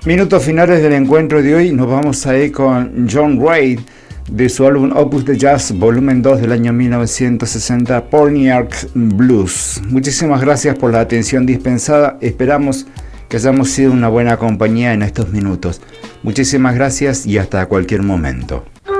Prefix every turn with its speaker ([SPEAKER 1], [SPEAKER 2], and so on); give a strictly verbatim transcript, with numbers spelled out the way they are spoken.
[SPEAKER 1] Minutos finales del encuentro de hoy, nos vamos a ir con John Reid de su álbum Opus de Jazz, volumen dos del año mil novecientos sesenta, Porniark Blues. Muchísimas gracias por la atención dispensada, esperamos que hayamos sido una buena compañía en estos minutos. Muchísimas gracias y hasta cualquier momento.